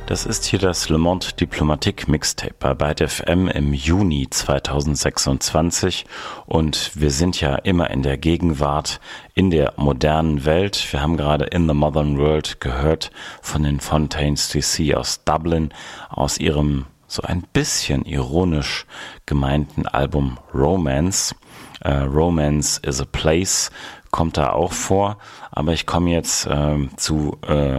Das ist hier das Le Monde Diplomatique Mixtape bei Byte FM im Juni 2026 und wir sind ja immer in der Gegenwart, in der modernen Welt. Wir haben gerade In the Modern World gehört von den Fontaines DC aus Dublin, aus ihrem so ein bisschen ironisch gemeinten Album Romance. Romance is a Place kommt da auch vor, aber ich komme jetzt zu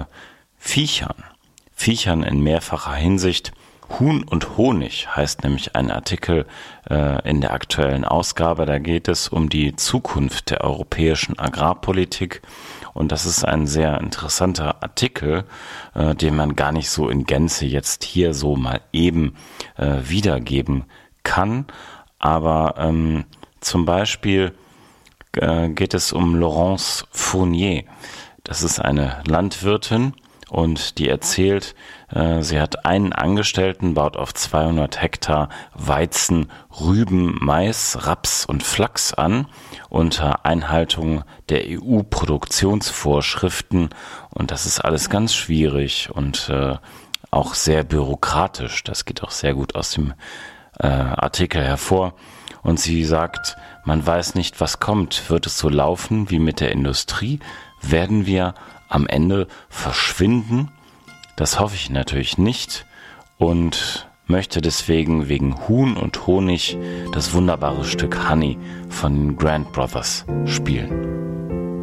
Viechern in mehrfacher Hinsicht. Huhn und Honig heißt nämlich ein Artikel in der aktuellen Ausgabe. Da geht es um die Zukunft der europäischen Agrarpolitik. Und das ist ein sehr interessanter Artikel, den man gar nicht so in Gänze jetzt hier so mal eben wiedergeben kann. Aber zum Beispiel geht es um Laurence Fournier. Das ist eine Landwirtin. Und die erzählt, sie hat einen Angestellten, baut auf 200 Hektar Weizen, Rüben, Mais, Raps und Flachs an, unter Einhaltung der EU-Produktionsvorschriften. Und das ist alles ganz schwierig und auch sehr bürokratisch. Das geht auch sehr gut aus dem Artikel hervor. Und sie sagt, man weiß nicht, was kommt. Wird es so laufen wie mit der Industrie? Werden wir am Ende verschwinden? Das hoffe ich natürlich nicht und möchte deswegen wegen Huhn und Honig das wunderbare Stück Honey von den Grand Brothers spielen.